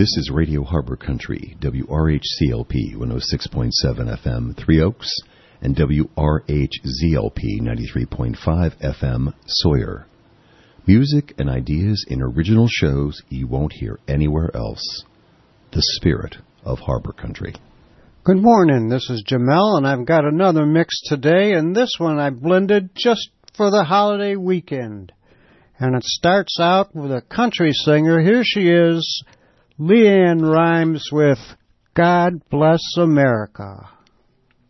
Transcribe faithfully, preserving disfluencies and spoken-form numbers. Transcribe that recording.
This is Radio Harbor Country, W R H C L P one oh six point seven F M, Three Oaks, and W R H Z L P ninety-three point five F M, Sawyer. Music and ideas in original shows you won't hear anywhere else. The spirit of Harbor Country. Good morning, this is Jamel, and I've got another mix today, and this one I blended just for the holiday weekend. And it starts out with a country singer. Here she is, Leanne Rimes with God Bless America.